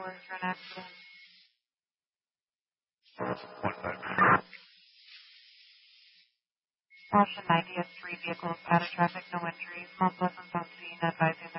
report for an accident. 153. Option 90 has 3 vehicles, had a traffic, no injuries. Mount Pleasant on scene, advising